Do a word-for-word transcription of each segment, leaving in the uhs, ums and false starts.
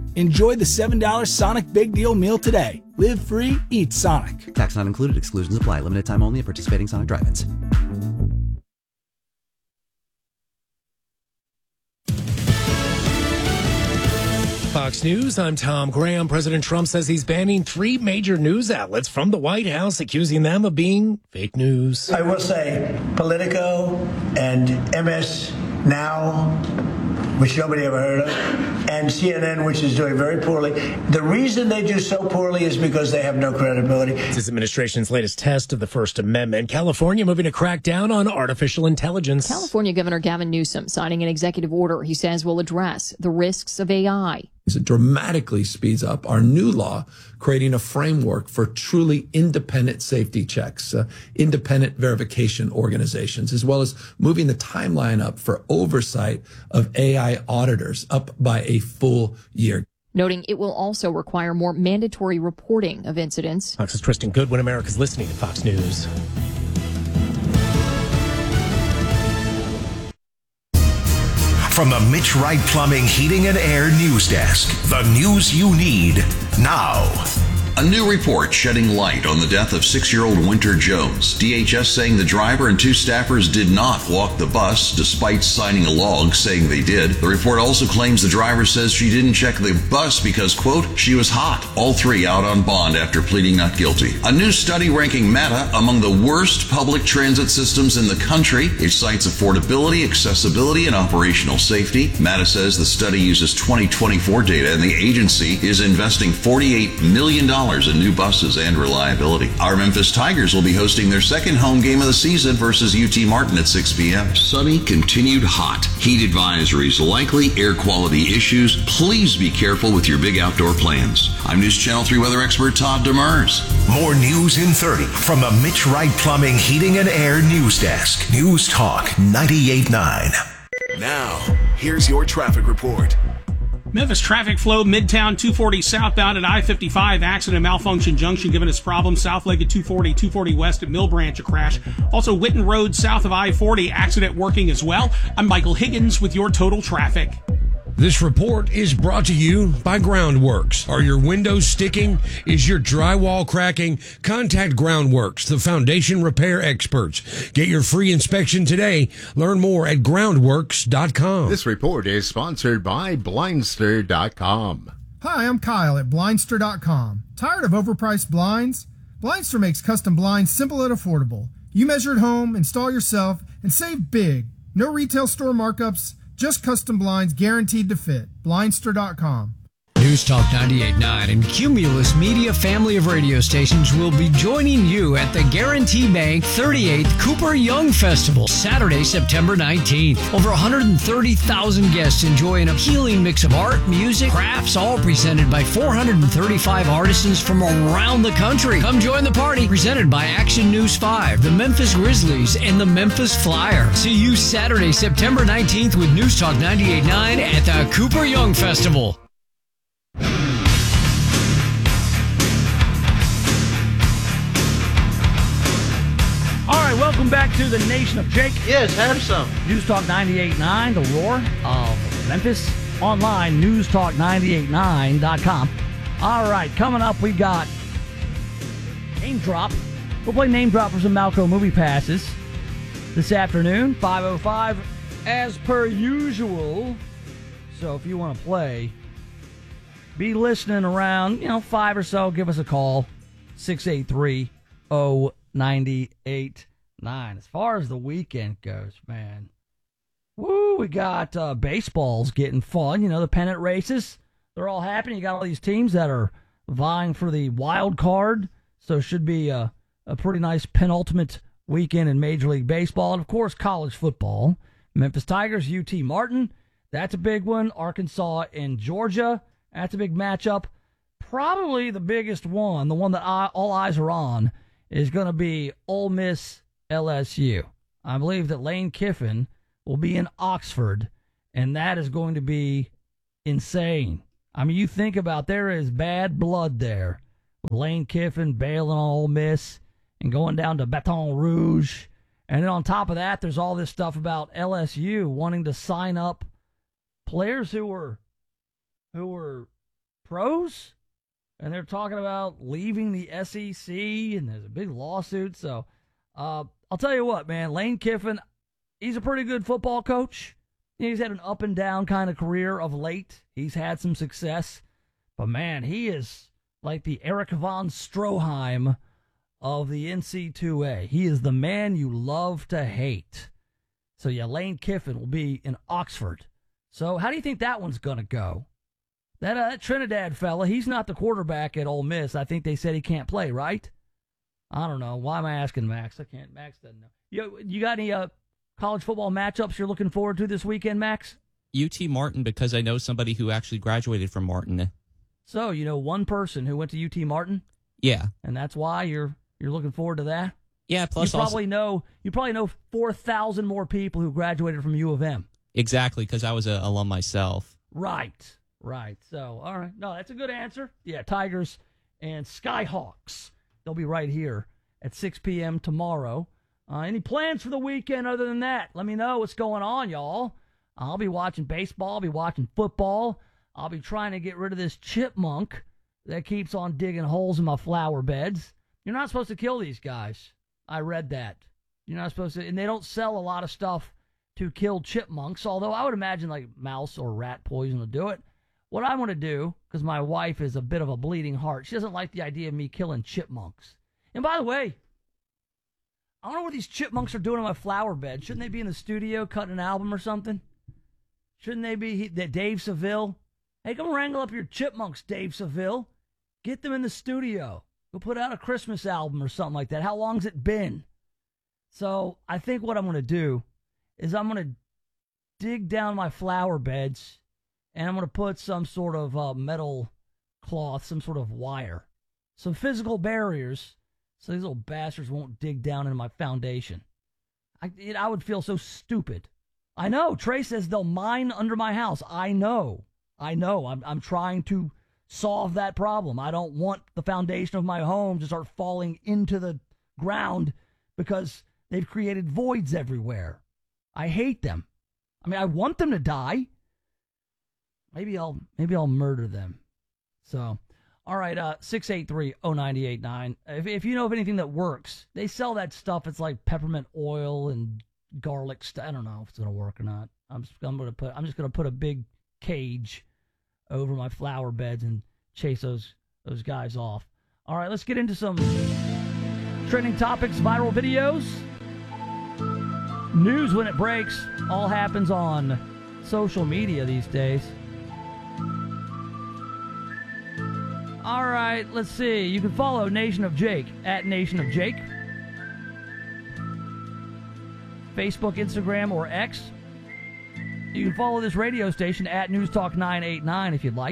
Enjoy the seven dollars Sonic Big Deal Meal today. Live free, eat Sonic. Tax not included. Exclusions apply. Limited time only at participating Sonic drive-ins. Fox News, I'm Tom Graham. President Trump says he's banning three major news outlets from the White House, accusing them of being fake news. I will say Politico and M S Now, which nobody ever heard of, and C N N, which is doing very poorly. The reason they do so poorly is because they have no credibility. This is administration's latest test of the First Amendment. California moving to crack down on artificial intelligence. California Governor Gavin Newsom signing an executive order he says will address the risks of A I. It dramatically speeds up our new law, creating a framework for truly independent safety checks, uh, independent verification organizations, as well as moving the timeline up for oversight of A I auditors up by a full year. Noting it will also require more mandatory reporting of incidents. Fox's Tristan Goodwin. America's listening to Fox News. From the Mitch Wright Plumbing, Heating, and Air News Desk, the news you need now. A new report shedding light on the death of six-year-old Winter Jones. D H S saying the driver and two staffers did not walk the bus, despite signing a log saying they did. The report also claims the driver says she didn't check the bus because, quote, she was hot. All three out on bond after pleading not guilty. A new study ranking Meta among the worst public transit systems in the country. It cites affordability, accessibility, and operational safety. Meta says the study uses twenty twenty-four data, and the agency is investing forty-eight million dollars in new buses and reliability. Our Memphis Tigers will be hosting their second home game of the season versus U T Martin at six p.m. Sunny, continued hot. Heat advisories, likely air quality issues. Please be careful with your big outdoor plans. I'm News Channel three weather expert Todd Demers. More news in thirty from the Mitch Wright Plumbing, Heating, and Air News Desk. News Talk ninety-eight point nine. Now, here's your traffic report. Memphis traffic flow, Midtown two forty southbound at I fifty-five, accident malfunction junction giving us problems. South Leg at two forty, two forty west at Mill Branch, a crash. Also, Witten Road south of I forty, accident working as well. I'm Michael Higgins with your total traffic. This report is brought to you by Groundworks. Are your windows sticking? Is your drywall cracking? Contact Groundworks, the foundation repair experts. Get your free inspection today. Learn more at groundworks dot com. This report is sponsored by blindster dot com. Hi, I'm Kyle at blindster dot com. Tired of overpriced blinds? Blindster makes custom blinds simple and affordable. You measure at home, install yourself, and save big. No retail store markups, just custom blinds guaranteed to fit. blindster dot com. News Talk ninety-eight point nine and Cumulus Media family of radio stations will be joining you at the Guarantee Bank thirty-eighth Cooper Young Festival, Saturday, September nineteenth. Over one hundred thirty thousand guests enjoying a healing mix of art, music, crafts, all presented by four hundred thirty-five artisans from around the country. Come join the party, presented by Action News five, the Memphis Grizzlies, and the Memphis Flyer. See you Saturday, September nineteenth with News Talk ninety-eight point nine at the Cooper Young Festival. All right, welcome back to the Nation of Jake. Yes, have some. News Talk ninety-eight point nine, the roar of Memphis. Online, news talk ninety-eight nine dot com. All right, coming up, we got Name Drop. We'll play Name Drop for some Malco movie passes this afternoon, five oh five, as per usual. So if you want to play, be listening around, you know, five or so, give us a call, six eight three oh nine eight nine. As far as the weekend goes, man, woo, we got uh, baseball's getting fun. You know, the pennant races, they're all happening. You got all these teams that are vying for the wild card, so it should be a, a pretty nice penultimate weekend in Major League Baseball. And, of course, college football. Memphis Tigers, U T Martin, that's a big one. Arkansas and Georgia, that's a big matchup. Probably the biggest one, the one that I, all eyes are on, is going to be Ole Miss L S U. I believe that Lane Kiffin will be in Oxford, and that is going to be insane. I mean, you think about, there is bad blood there with Lane Kiffin bailing on Ole Miss and going down to Baton Rouge. And then on top of that, there's all this stuff about L S U wanting to sign up players who were who were pros, and they're talking about leaving the S E C, and there's a big lawsuit. So uh, I'll tell you what, man, Lane Kiffin, he's a pretty good football coach. He's had an up and down kind of career of late. He's had some success. But, man, he is like the Eric von Stroheim of the N C double A. He is the man you love to hate. So, yeah, Lane Kiffin will be in Oxford. So how do you think that one's going to go? That, uh, that Trinidad fella, he's not the quarterback at Ole Miss. I think they said he can't play, right? I don't know. Why am I asking Max? I can't. Max doesn't know. You, you got any uh, college football matchups you're looking forward to this weekend, Max? U T Martin, because I know somebody who actually graduated from Martin. So, you know one person who went to U T Martin? Yeah. And that's why you're you're looking forward to that? Yeah, plus you probably also, know you probably know four thousand more people who graduated from U of M. Exactly, because I was an alum myself. Right, right. So, all right. No, that's a good answer. Yeah, Tigers and Skyhawks. They'll be right here at six p.m. tomorrow. Uh, any plans for the weekend other than that? Let me know what's going on, y'all. I'll be watching baseball. I'll be watching football. I'll be trying to get rid of this chipmunk that keeps on digging holes in my flower beds. You're not supposed to kill these guys. I read that. You're not supposed to, and they don't sell a lot of stuff to kill chipmunks, although I would imagine like mouse or rat poison would do it. What I want to do, because my wife is a bit of a bleeding heart, she doesn't like the idea of me killing chipmunks. And by the way, I don't know what these chipmunks are doing in my flower bed. Shouldn't they be in the studio cutting an album or something? Shouldn't they be, he, Dave Seville? Hey, come wrangle up your chipmunks, Dave Seville. Get them in the studio. Go put out a Christmas album or something like that. How long's it been? So I think what I'm going to do is I'm going to dig down my flower beds, and I'm going to put some sort of uh, metal cloth, some sort of wire, some physical barriers, so these little bastards won't dig down into my foundation. I, it, I would feel so stupid. I know. Trey says they'll mine under my house. I know. I know. I'm, I'm trying to solve that problem. I don't want the foundation of my home to start falling into the ground because they've created voids everywhere. I hate them. I mean, I want them to die. Maybe I'll maybe I'll murder them. So, all right, uh, six eight three, oh nine eight nine. If, if you know of anything that works, they sell that stuff. It's like peppermint oil and garlic stuff. I don't know if it's going to work or not. I'm just, I'm going to put I'm just going to put a big cage over my flower beds and chase those those guys off. All right, let's get into some trending topics, viral videos. News when it breaks. All happens on social media these days. All right, let's see. You can follow Nation of Jake at Nation of Jake. Facebook, Instagram, or X. You can follow this radio station at News Talk nine eighty-nine if you'd like.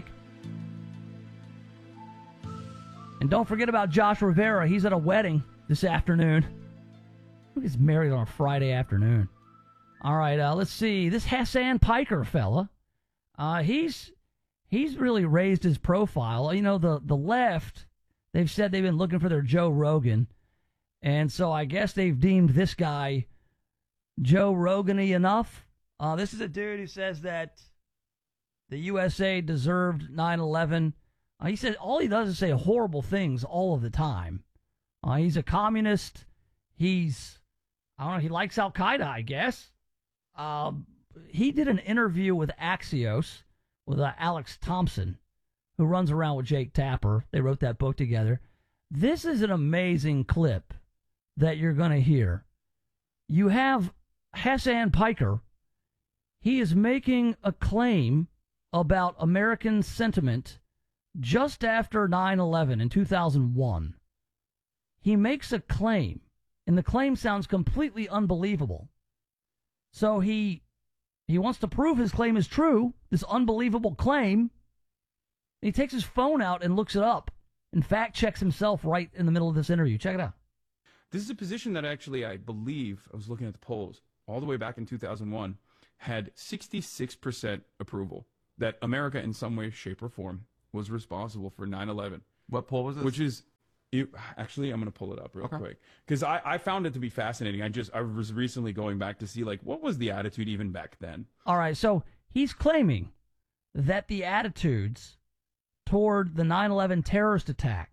And don't forget about Josh Rivera. He's at a wedding this afternoon. Who gets married on a Friday afternoon? All right, uh, let's see. This Hassan Piker fella, uh, he's he's really raised his profile. You know, the, the left, they've said they've been looking for their Joe Rogan. And so I guess they've deemed this guy Joe Rogan-y enough. Uh, this is a dude who says that the U S A deserved nine eleven. Uh, he said all he does is say horrible things all of the time. Uh, he's a communist. He's, I don't know, he likes Al-Qaeda, I guess. Uh, he did an interview with Axios with uh, Alex Thompson, who runs around with Jake Tapper. They wrote that book together. This is an amazing clip that you're going to hear. You have Hassan Piker. He is making a claim about American sentiment just after nine eleven in two thousand one. He makes a claim, and the claim sounds completely unbelievable. So he he wants to prove his claim is true, this unbelievable claim. He takes his phone out and looks it up and fact checks himself right in the middle of this interview. Check it out. This is a position that actually, I believe, I was looking at the polls all the way back in two thousand one, had sixty-six percent approval that America in some way, shape, or form was responsible for nine eleven. What poll was this? Which is, it, actually, I'm going to pull it up real okay. quick. Because I, I found it to be fascinating. I just, I was recently going back to see, like, what was the attitude even back then? All right, so he's claiming that the attitudes toward the nine eleven terrorist attack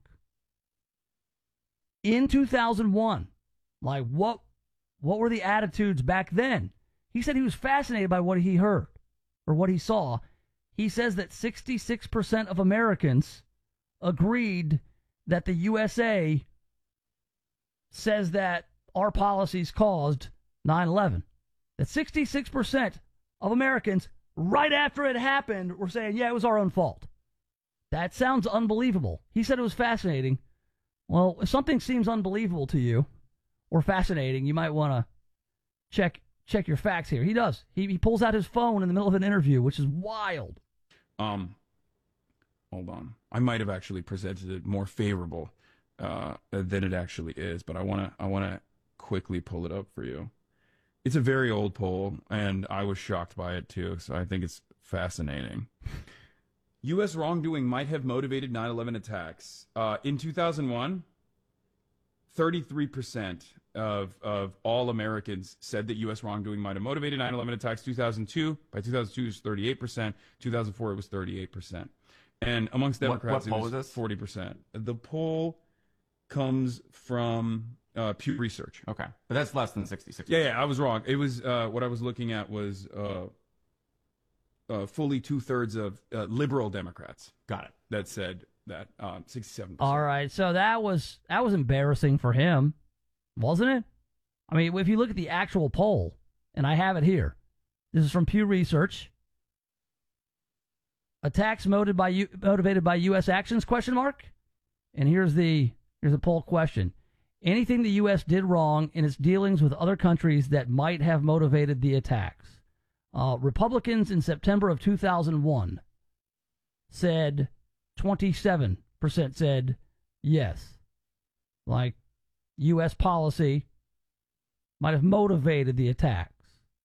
in two thousand one. Like, what, what were the attitudes back then? He said he was fascinated by what he heard or what he saw. He says that sixty-six percent of Americans agreed that the U S A says that our policies caused nine eleven. That sixty-six percent of Americans, right after it happened, were saying, yeah, it was our own fault. That sounds unbelievable. He said it was fascinating. Well, if something seems unbelievable to you or fascinating, you might want to check check your facts here. He does. He, he pulls out his phone in the middle of an interview, which is wild. Um, hold on. I might have actually presented it more favorable uh, than it actually is, but I want to I want to quickly pull it up for you. It's a very old poll, and I was shocked by it too, so I think it's fascinating. U S wrongdoing might have motivated nine eleven attacks. Uh, in two thousand one, thirty-three percent of, of all Americans said that U S wrongdoing might have motivated nine eleven attacks. two thousand two, by two thousand two, it was thirty-eight percent. two thousand four, it was thirty-eight percent. And amongst Democrats, what, what it was, was this? forty percent. The poll comes from uh, Pew Research. Okay, but that's less than sixty-six Yeah, yeah, I was wrong. It was, uh, what I was looking at was uh, uh, fully two-thirds of uh, liberal Democrats. Got it. That said that, um, sixty-seven percent. All right, so that was that was embarrassing for him, wasn't it? I mean, if you look at the actual poll, and I have it here, this is from Pew Research. Attacks motivated by U, motivated by U S actions? Question mark. And here's the here's the poll question: anything the U S did wrong in its dealings with other countries that might have motivated the attacks? Uh, Republicans in September of two thousand one said twenty-seven percent said yes, like U S policy might have motivated the attacks.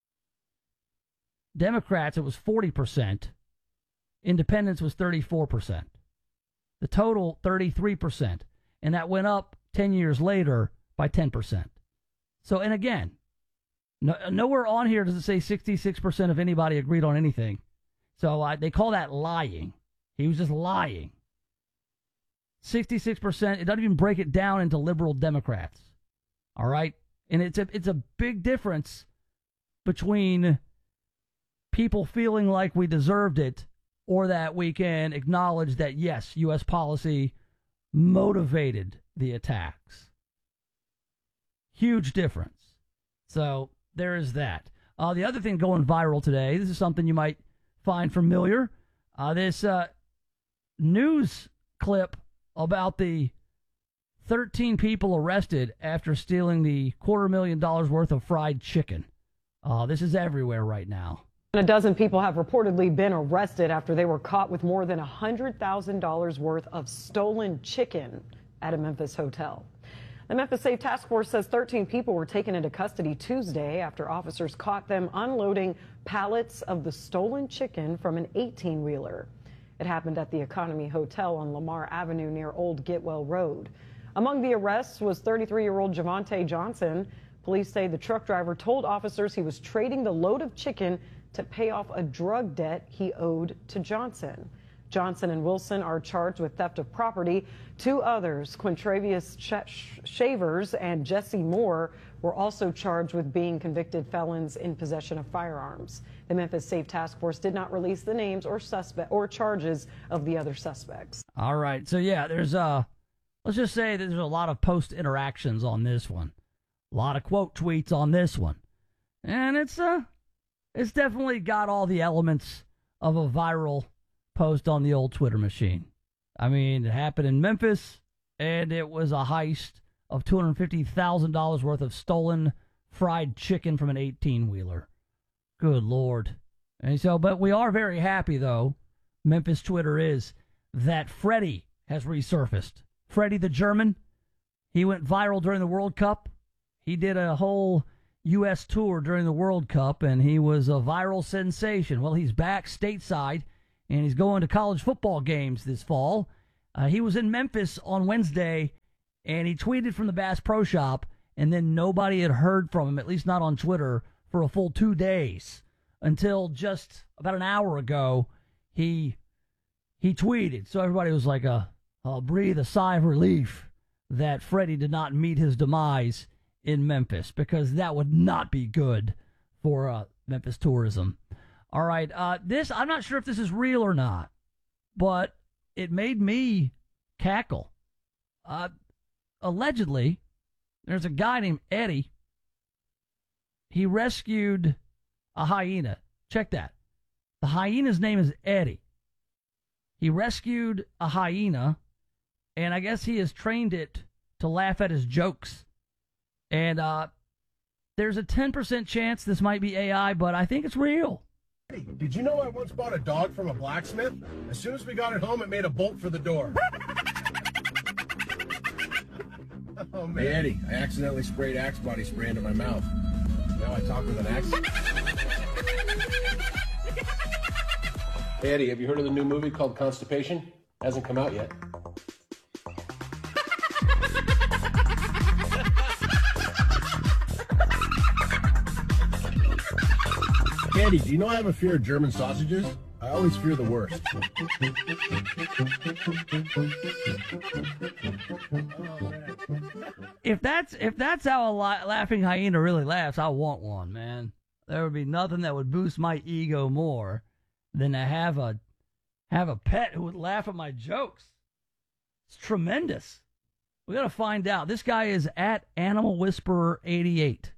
Democrats, it was forty percent. Independents was thirty-four percent. The total, thirty-three percent. And that went up ten years later by ten percent. So, and again, no, nowhere on here does it say sixty-six percent of anybody agreed on anything. So uh, they call that lying. He was just lying. sixty-six percent, it doesn't even break it down into liberal Democrats. All right? And it's a, it's a big difference between people feeling like we deserved it or that we can acknowledge that, yes, U S policy motivated the attacks. Huge difference. So there is that. Uh, the other thing going viral today, this is something you might find familiar. Uh, this uh, news clip about the thirteen people arrested after stealing the quarter million dollars worth of fried chicken. Uh, this is everywhere right now. A dozen people have reportedly been arrested after they were caught with more than one hundred thousand dollars worth of stolen chicken at a Memphis hotel. The Memphis Safe Task Force says thirteen people were taken into custody Tuesday after officers caught them unloading pallets of the stolen chicken from an eighteen-wheeler. It happened at the Economy Hotel on Lamar Avenue near Old Getwell Road. Among the arrests was thirty-three-year-old Javante Johnson. Police say the truck driver told officers he was trading the load of chicken to pay off a drug debt he owed to Johnson. Johnson and Wilson are charged with theft of property. Two others, Quintravious Sh- Shavers and Jesse Moore, were also charged with being convicted felons in possession of firearms. The Memphis Safe Task Force did not release the names or suspect or charges of the other suspects. All right, so yeah, there's uh, let's just say that there's a lot of post interactions on this one, a lot of quote tweets on this one, and it's uh. It's definitely got all the elements of a viral post on the old Twitter machine. I mean, it happened in Memphis, and it was a heist of two hundred fifty thousand dollars worth of stolen fried chicken from an eighteen-wheeler. Good Lord. And so, but we are very happy, though, Memphis Twitter is, that Freddie has resurfaced. Freddie the German, he went viral during the World Cup. He did a whole U S tour during the World Cup, and he was a viral sensation. Well, he's back stateside, and he's going to college football games this fall. Uh, he was in Memphis on Wednesday, and he tweeted from the Bass Pro Shop, and then nobody had heard from him, at least not on Twitter, for a full two days, until just about an hour ago, he he tweeted. So everybody was like, a, a breathe a sigh of relief that Freddie did not meet his demise in Memphis, because that would not be good for uh, Memphis tourism. All right, uh, this, I'm not sure if this is real or not, but it made me cackle. Uh, allegedly, there's a guy named Eddie. He rescued a hyena. Check that. The hyena's name is Eddie. He rescued a hyena, and I guess he has trained it to laugh at his jokes. And uh, there's a ten percent chance this might be A I, but I think it's real. Did you know I once bought a dog from a blacksmith? As soon as we got it home, it made a bolt for the door. Oh, man. Hey, Eddie, I accidentally sprayed Axe body spray into my mouth. Now I talk with an accent. Hey, Eddie, have you heard of the new movie called Constipation? Hasn't come out yet. Eddie, do you know I have a fear of German sausages? I always fear the worst. If that's if that's how a la- laughing hyena really laughs, I want one, man. There would be nothing that would boost my ego more than to have a have a pet who would laugh at my jokes. It's tremendous. We got to find out. This guy is at Animal Whisperer eighty-eight.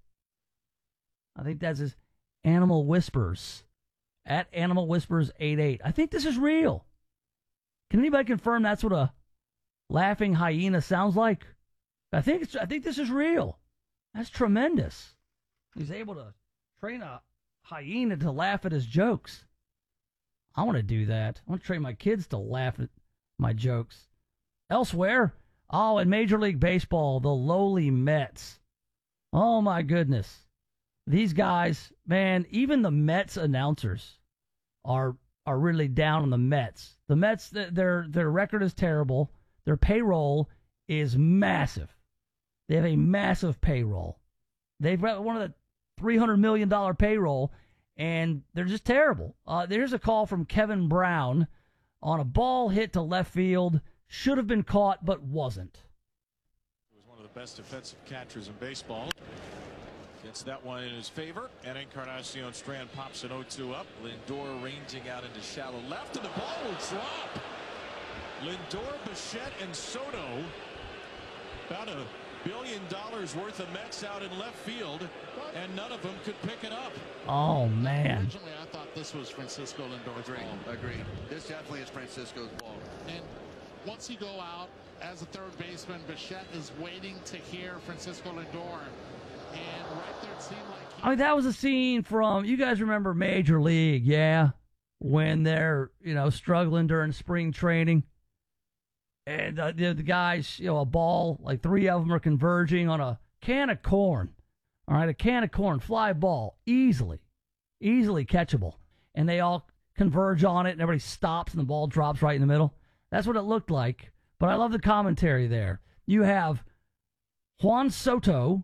I think that's his Animal Whispers. At Animal Whispers eighty-eight. I think this is real. Can anybody confirm that's what a laughing hyena sounds like? I think it's, I think this is real. That's tremendous. He's able to train a hyena to laugh at his jokes. I want to do that. I want to train my kids to laugh at my jokes. Elsewhere, oh, in Major League Baseball, the lowly Mets. Oh, my goodness. These guys, man, even the Mets announcers are are really down on the Mets. The Mets, their their record is terrible. Their payroll is massive. They have a massive payroll. They've got one of the three hundred million dollars payroll, and they're just terrible. Uh, there's a call from Kevin Brown on a ball hit to left field. Should have been caught, but wasn't. He was one of the best defensive catchers in baseball. Gets that one in his favor, and Encarnacion Strand pops an oh two up. Lindor ranging out into shallow left, and the ball will drop. Lindor, Bichette, and Soto. About a billion dollars worth of Mets out in left field, and none of them could pick it up. Oh, man. Originally, I thought this was Francisco Lindor's Agreed. ball. Agreed. This definitely is Francisco's ball. And once he go out as a third baseman, Bichette is waiting to hear Francisco Lindor. And right there, it seemed like he- I mean, that was a scene from, you guys remember Major League, yeah? When they're, you know, struggling during spring training. And uh, the, the guys, you know, a ball, like three of them are converging on a can of corn. All right, a can of corn, fly ball, easily, easily catchable. And they all converge on it, and everybody stops, and the ball drops right in the middle. That's what it looked like. But I love the commentary there. You have Juan Soto,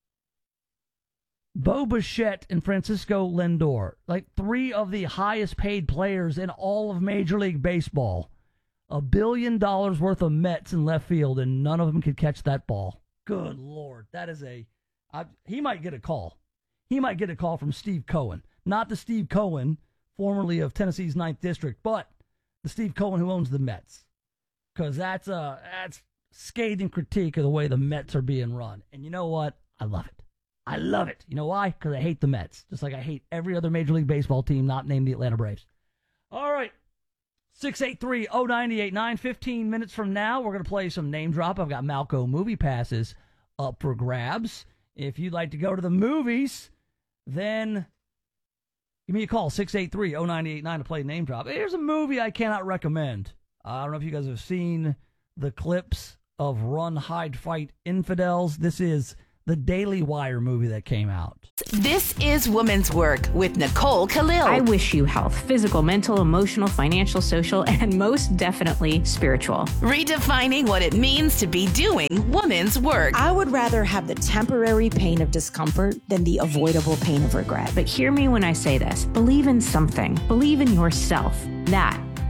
Bo Bichette, and Francisco Lindor, like three of the highest paid players in all of Major League Baseball. A billion dollars worth of Mets in left field, and none of them could catch that ball. Good Lord. That is a... I, he might get a call. He might get a call from Steve Cohen. Not the Steve Cohen, formerly of Tennessee's ninth District, but the Steve Cohen who owns the Mets. Because that's a that's scathing critique of the way the Mets are being run. And you know what? I love it. I love it. You know why? Because I hate the Mets. Just like I hate every other Major League Baseball team not named the Atlanta Braves. All right. six eight three, oh nine eight nine. fifteen minutes from now, we're going to play some name drop. I've got Malco movie passes up for grabs. If you'd like to go to the movies, then give me a call, six eight three, oh nine eight nine to play name drop. Here's a movie I cannot recommend. Uh, I don't know if you guys have seen the clips of Run, Hide, Fight, Infidels. This is the Daily Wire movie that came out. This is Women's Work with Nicole Khalil. I wish you health, physical, mental, emotional, financial, social, and most definitely spiritual. Redefining what it means to be doing women's work. I would rather have the temporary pain of discomfort than the avoidable pain of regret. But hear me when I say this. Believe in something. Believe in yourself. That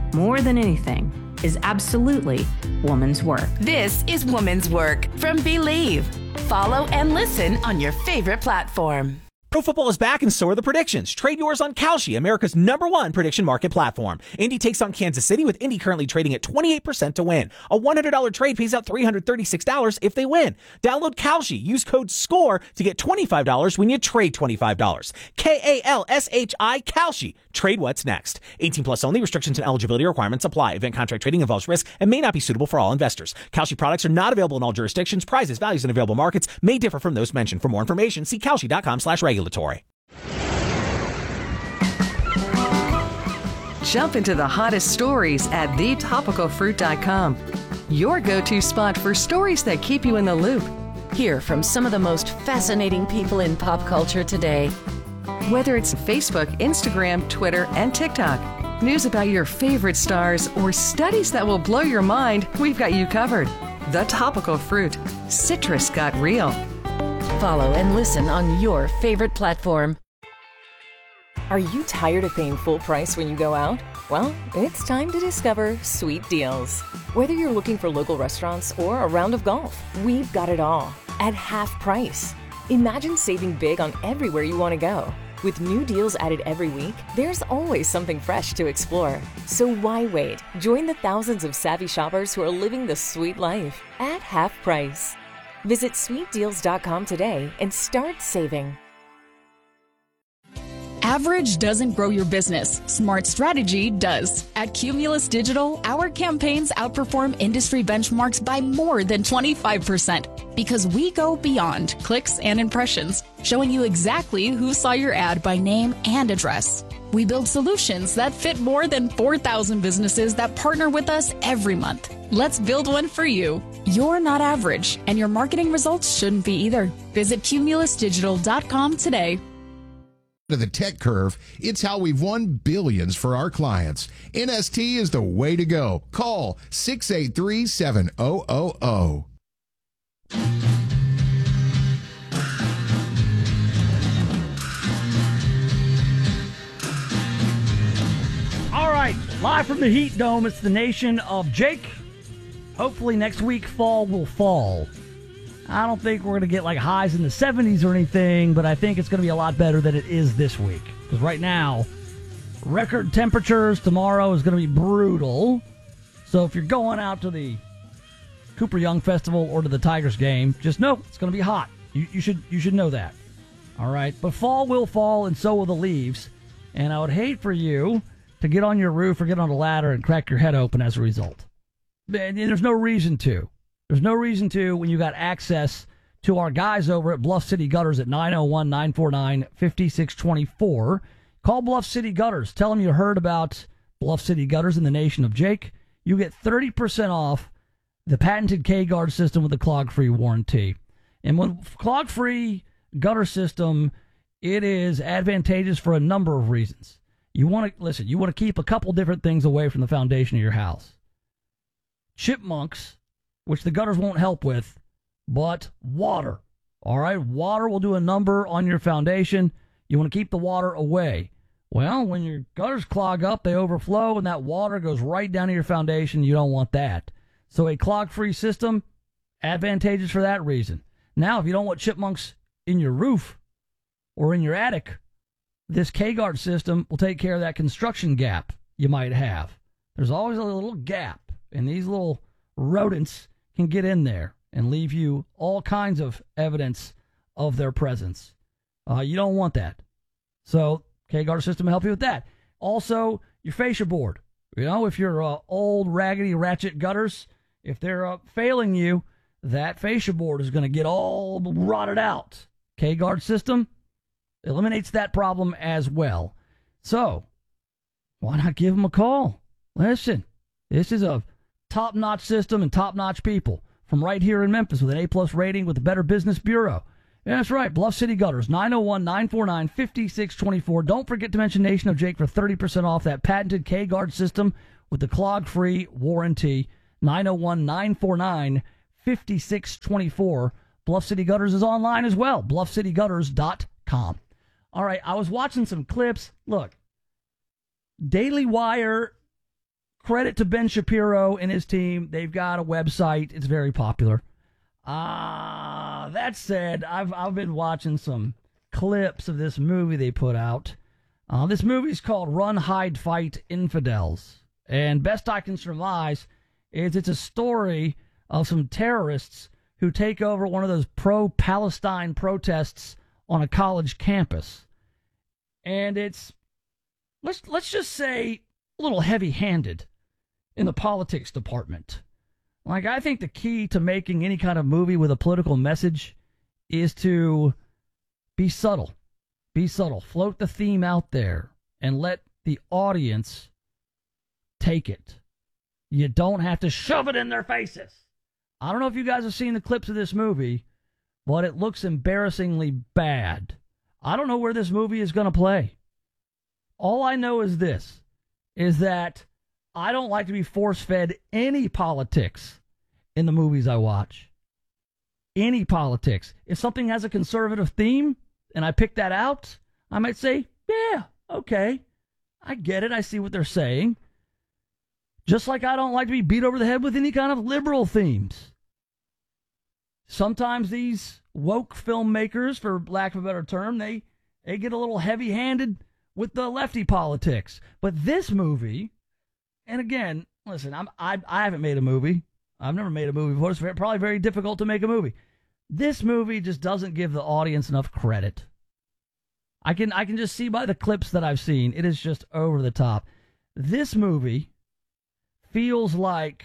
more than anything, is absolutely woman's work. This is Woman's Work from Believe. Follow and listen on your favorite platform. Pro football is back and so are the predictions. Trade yours on Kalshi, America's number one prediction market platform. Indy takes on Kansas City, with Indy currently trading at twenty-eight percent to win. A one hundred dollars trade pays out three hundred thirty-six dollars if they win. Download Kalshi. Use code SCORE to get twenty-five dollars when you trade twenty-five dollars. K A L S H I, Kalshi. Trade what's next. eighteen plus only. Restrictions and eligibility requirements apply. Event contract trading involves risk and may not be suitable for all investors. Kalshi products are not available in all jurisdictions. Prices, values, and available markets may differ from those mentioned. For more information, see kalshi.com slash regulatory. Jump into the hottest stories at the topical fruit dot com. Your go-to spot for stories that keep you in the loop. Hear from some of the most fascinating people in pop culture today. Whether it's Facebook, Instagram, Twitter, and TikTok, news about your favorite stars, or studies that will blow your mind, we've got you covered. The Topical Fruit. Citrus got real. Follow and listen on your favorite platform. Are you tired of paying full price when you go out? Well, it's time to discover Sweet Deals. Whether you're looking for local restaurants or a round of golf, we've got it all at half price. Imagine saving big on everywhere you want to go. With new deals added every week, there's always something fresh to explore. So why wait? Join the thousands of savvy shoppers who are living the sweet life at half price. Visit sweet deals dot com today and start saving. Average doesn't grow your business. Smart strategy does. At Cumulus Digital, our campaigns outperform industry benchmarks by more than twenty-five percent because we go beyond clicks and impressions, showing you exactly who saw your ad by name and address. We build solutions that fit more than four thousand businesses that partner with us every month. Let's build one for you. You're not average, and your marketing results shouldn't be either. Visit cumulus digital dot com today. To the tech curve, it's how we've won billions for our clients. N S T is the way to go. Call six eight three, seven zero zero zero. All right, live from the Heat Dome, it's the nation of Jake. Hopefully next week fall will fall. I don't think we're going to get like highs in the seventies or anything, but I think it's going to be a lot better than it is this week. Because right now, record temperatures. Tomorrow is going to be brutal. So if you're going out to the Cooper Young Festival or to the Tigers game, just know it's going to be hot. You, you should you should know that. All right, but fall will fall, and so will the leaves. And I would hate for you to get on your roof or get on a ladder and crack your head open as a result. And there's no reason to. There's no reason to when you got access to our guys over at Bluff City Gutters at nine oh one, nine four nine, five six two four. Call Bluff City Gutters. Tell them you heard about Bluff City Gutters in the nation of Jake. You get thirty percent off the patented K-Guard system with a clog-free warranty. And with clog-free gutter system, it is advantageous for a number of reasons. You want to, listen, you want to keep a couple different things away from the foundation of your house. Chipmunks, which the gutters won't help with, but water. All right, water will do a number on your foundation. You want to keep the water away. Well, when your gutters clog up, they overflow, and that water goes right down to your foundation. You don't want that. So a clog-free system, advantageous for that reason. Now, if you don't want chipmunks in your roof or in your attic, this K-Guard system will take care of that construction gap you might have. There's always a little gap, and these little rodents can get in there and leave you all kinds of evidence of their presence. Uh, you don't want that. So K-Guard system will help you with that. Also, your fascia board. You know, if your uh, old raggedy ratchet gutters, if they're uh, failing you, that fascia board is going to get all rotted out. K-Guard system eliminates that problem as well. So why not give them a call? Listen, this is a top-notch system and top-notch people from right here in Memphis with an A-plus rating with the Better Business Bureau. Yeah, that's right, Bluff City Gutters, nine oh one, nine four nine, five six two four. Don't forget to mention Nation of Jake for thirty percent off that patented K-Guard system with the clog-free warranty, nine oh one, nine four nine, five six two four. Bluff City Gutters is online as well, bluff city gutters dot com. All right, I was watching some clips. Look, Daily Wire credit to Ben Shapiro and his team. They've got a website. It's very popular. Uh, that said, I've I've been watching some clips of this movie they put out. Uh, this movie's called Run, Hide, Fight, Infidels. And best I can surmise is it's a story of some terrorists who take over one of those pro-Palestine protests on a college campus. And it's, let's let's just say, a little heavy-handed in the politics department. Like, I think the key to making any kind of movie with a political message is to be subtle. Be subtle. Float the theme out there and let the audience take it. You don't have to shove it in their faces. I don't know if you guys have seen the clips of this movie, but it looks embarrassingly bad. I don't know where this movie is going to play. All I know is this, is that I don't like to be force-fed any politics in the movies I watch. Any politics. If something has a conservative theme and I pick that out, I might say, yeah, okay, I get it. I see what they're saying. Just like I don't like to be beat over the head with any kind of liberal themes. Sometimes these woke filmmakers, for lack of a better term, they, they get a little heavy-handed with the lefty politics. But this movie, and again, listen, I'm, I I haven't made a movie. I've never made a movie before. It's probably very difficult to make a movie. This movie just doesn't give the audience enough credit. I can I can just see by the clips that I've seen, it is just over the top. This movie feels like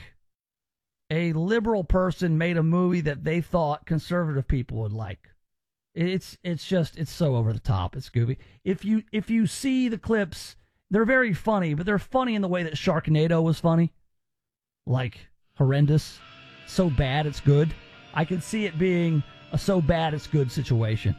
a liberal person made a movie that they thought conservative people would like. It's it's just it's so over the top. It's goofy. If you if you see the clips, they're very funny, but they're funny in the way that Sharknado was funny. Like horrendous, so bad it's good. I can see it being a so bad it's good situation.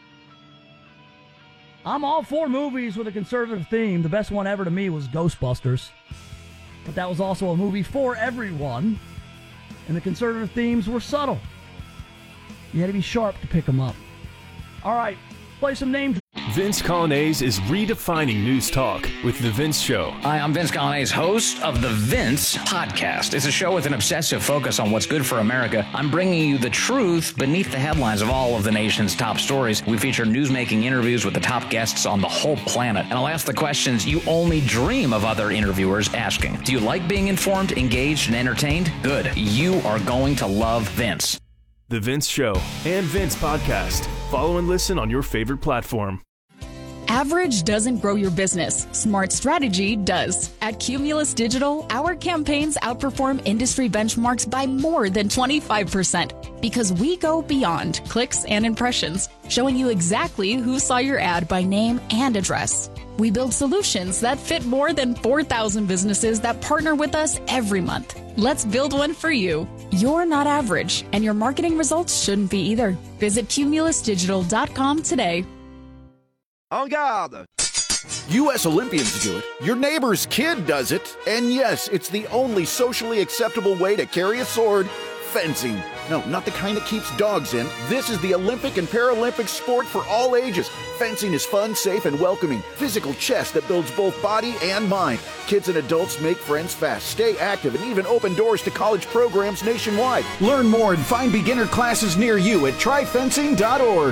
I'm all for movies with a conservative theme. The best one ever to me was Ghostbusters. But that was also a movie for everyone. And the conservative themes were subtle. You had to be sharp to pick them up. All right, play some names. Vince Colonnese is redefining news talk with The Vince Show. Hi, I'm Vince Colonnese, host of The Vince Podcast. It's a show with an obsessive focus on what's good for America. I'm bringing you the truth beneath the headlines of all of the nation's top stories. We feature news-making interviews with the top guests on the whole planet. And I'll ask the questions you only dream of other interviewers asking. Do you like being informed, engaged, and entertained? Good. You are going to love Vince. The Vince Show and Vince Podcast. Follow and listen on your favorite platform. Average doesn't grow your business. Smart strategy does. At Cumulus Digital, our campaigns outperform industry benchmarks by more than twenty-five percent because we go beyond clicks and impressions, showing you exactly who saw your ad by name and address. We build solutions that fit more than four thousand businesses that partner with us every month. Let's build one for you. You're not average, and your marketing results shouldn't be either. Visit cumulus digital dot com today. En garde! U S Olympians do it, your neighbor's kid does it, and yes, it's the only socially acceptable way to carry a sword, fencing. No, not the kind that keeps dogs in. This is the Olympic and Paralympic sport for all ages. Fencing is fun, safe, and welcoming. Physical chess that builds both body and mind. Kids and adults make friends fast, stay active, and even open doors to college programs nationwide. Learn more and find beginner classes near you at try fencing dot org.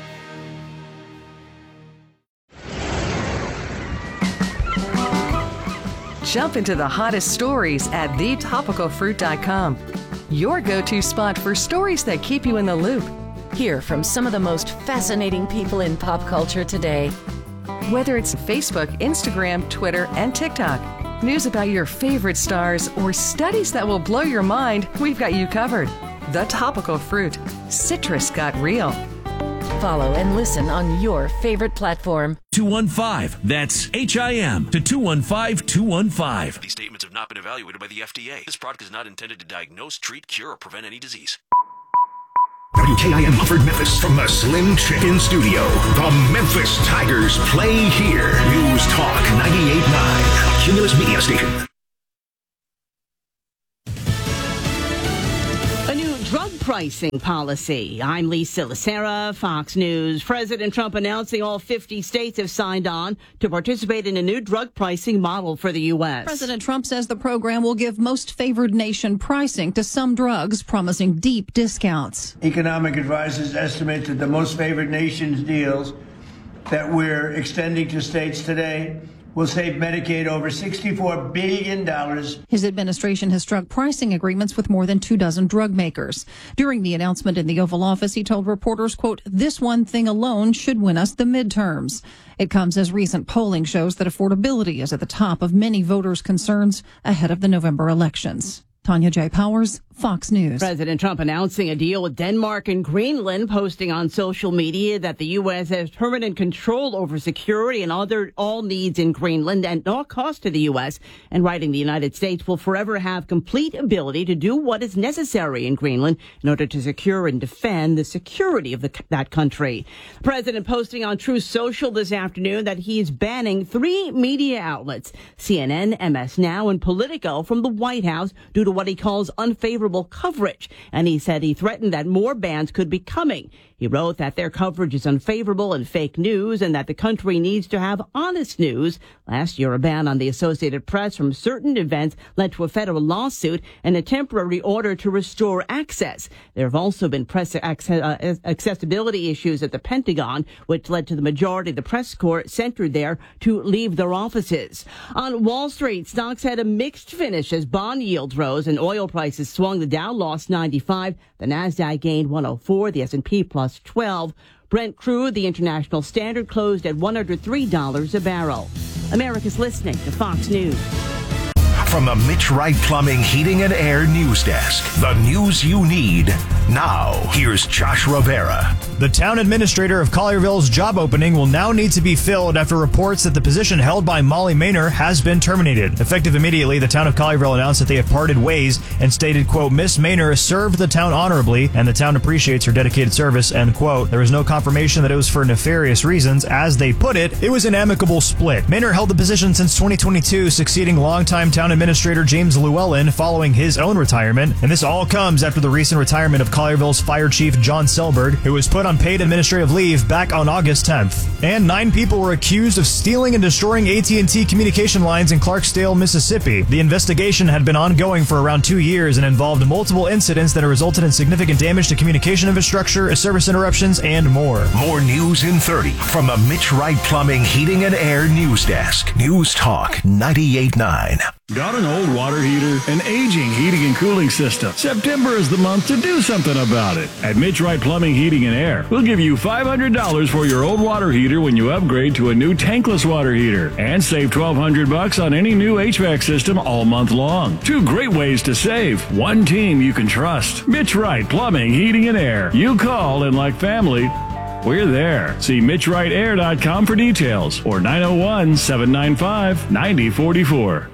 Jump into the hottest stories at the topical fruit dot com. Your go-to spot for stories that keep you in the loop. Hear from some of the most fascinating people in pop culture today. Whether it's Facebook, Instagram, Twitter, and TikTok, news about your favorite stars, or studies that will blow your mind, we've got you covered. The Topical Fruit. Citrus got real. Follow and listen on your favorite platform. two one five. That's H I M to two one five two one five. These statements have not been evaluated by the F D A. This product is not intended to diagnose, treat, cure, or prevent any disease. W K I M offered Memphis from the Slim Chicken Studio. The Memphis Tigers play here. News Talk ninety-eight point nine, Cumulus Media Station. A new drug pricing policy. I'm Lisa Lacera, Fox News. President Trump announcing all fifty states have signed on to participate in a new drug pricing model for the U S. President Trump says the program will give most favored nation pricing to some drugs, promising deep discounts. Economic advisors estimate that the most favored nations deals that we're extending to states today will save Medicaid over sixty-four billion dollars. His administration has struck pricing agreements with more than two dozen drug makers. During the announcement in the Oval Office, he told reporters, quote, "This one thing alone should win us the midterms." It comes as recent polling shows that affordability is at the top of many voters' concerns ahead of the November elections. Tanya J. Powers, Fox News. President Trump announcing a deal with Denmark and Greenland, posting on social media that the U S has permanent control over security and other all needs in Greenland at no cost to the U S, and writing the United States will forever have complete ability to do what is necessary in Greenland in order to secure and defend the security of the, that country. The president posting on Truth Social this afternoon that he is banning three media outlets, C N N, M S Now, and Politico, from the White House due to what he calls unfavorable coverage. And he said he threatened that more bans could be coming. He wrote that their coverage is unfavorable and fake news and that the country needs to have honest news. Last year, a ban on the Associated Press from certain events led to a federal lawsuit and a temporary order to restore access. There have also been press access, uh, accessibility issues at the Pentagon, which led to the majority of the press corps centered there to leave their offices. On Wall Street, stocks had a mixed finish as bond yields rose and oil prices swung. The Dow lost ninety-five, the Nasdaq gained one oh four, the S and P plus twelve. Brent crude, the international standard, closed at one hundred three dollars a barrel. America's listening to Fox News. From the Mitch Wright Plumbing, Heating, and Air News Desk, the news you need now. Here's Josh Rivera. The town administrator of Collierville's job opening will now need to be filled after reports that the position held by Molly Maynor has been terminated. Effective immediately, the town of Collierville announced that they have parted ways and stated, quote, "Miss Maynor served the town honorably and the town appreciates her dedicated service," end quote. There was no confirmation that it was for nefarious reasons. As they put it, it was an amicable split. Maynor held the position since twenty twenty-two, succeeding longtime town administrator James Llewellyn following his own retirement. And this all comes after the recent retirement of Collierville's fire chief John Selberg, who was put on paid administrative leave back on August tenth. And nine people were accused of stealing and destroying A T and T communication lines in Clarksdale, Mississippi. The investigation had been ongoing for around two years and involved multiple incidents that have resulted in significant damage to communication infrastructure, service interruptions, and more. More news in thirty from the Mitch Wright Plumbing, Heating, and Air News Desk. News Talk ninety-eight point nine. Got an old water heater? An aging heating and cooling system? September is the month to do something about it. At Mitch Wright Plumbing, Heating, and Air, we'll give you five hundred dollars for your old water heater when you upgrade to a new tankless water heater. And save twelve hundred bucks on any new H V A C system all month long. Two great ways to save. One team you can trust. Mitch Wright Plumbing, Heating, and Air. You call and like family, we're there. See mitch wright air dot com for details or nine oh one, seven nine five, nine oh four four.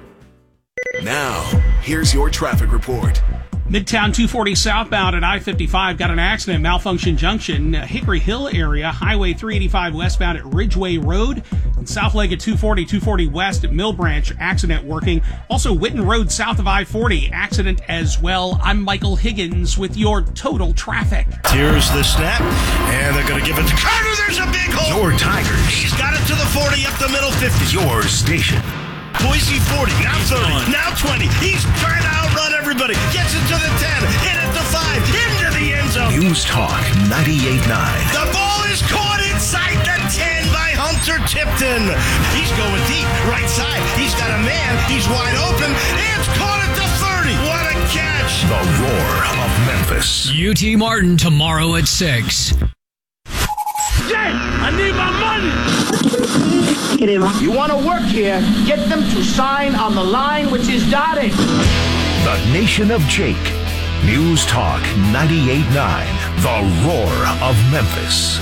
Now, here's your traffic report. Midtown two forty southbound at I fifty-five got an accident, Malfunction Junction, Hickory Hill area, Highway three eighty-five westbound at Ridgeway Road, and south leg at two forty, two forty west at Mill Branch, accident working. Also, Witten Road south of I forty, accident as well. I'm Michael Higgins with your total traffic. Here's the snap, and they're going to give it to Carter. There's a big hole. Your Tigers. He's got it to the forty, up the middle fifty. Your station. Boise forty, now thirty, now twenty. He's trying to outrun everybody. Gets it to the ten, hit it to five, into the end zone. News Talk ninety-eight point nine. The ball is caught inside the ten by Hunter Tipton. He's going deep, right side. He's got a man. He's wide open. It's caught at the thirty. What a catch. The roar of Memphis. U T Martin tomorrow at six. Jay, I need my money. You want to work here, get them to sign on the line which is dotted. The Nation of Jake. News Talk ninety-eight point nine. The roar of Memphis.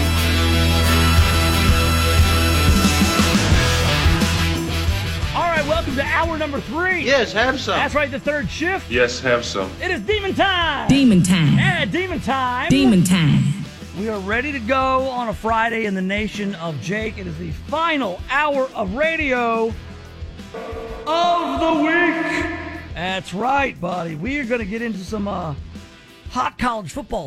All right, welcome to hour number three. Yes, have some. That's right, the third shift. Yes, have some. It is demon time. Demon time. Yeah, demon time. Demon time. We are ready to go on a Friday in the Nation of Jake. It is the final hour of radio of the week. That's right, buddy. We are going to get into some uh, hot college football